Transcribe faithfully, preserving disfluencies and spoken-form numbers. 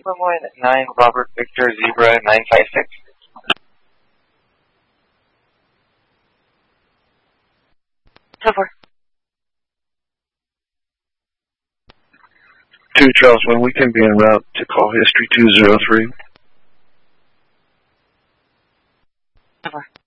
Lemoyne nine, Robert Victor Zebra nine five six. So far. two Charles, when we can be en route to call history two zero three. So far.